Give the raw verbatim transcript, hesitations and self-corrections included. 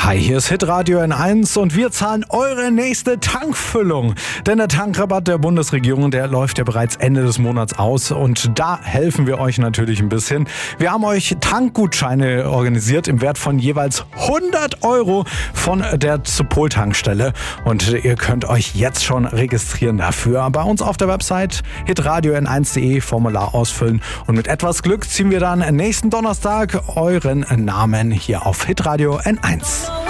Hi, hier ist Hitradio N eins und wir zahlen eure nächste Tankfüllung. Denn der Tankrabatt der Bundesregierung, der läuft ja bereits Ende des Monats aus und da helfen wir euch natürlich ein bisschen. Wir haben euch Tankgutscheine organisiert im Wert von jeweils hundert Euro von der Supol-Tankstelle und ihr könnt euch jetzt schon registrieren dafür. Bei uns auf der Website hitradio n eins punkt de Formular ausfüllen und mit etwas Glück ziehen wir dann nächsten Donnerstag euren Namen hier auf Hitradio N eins.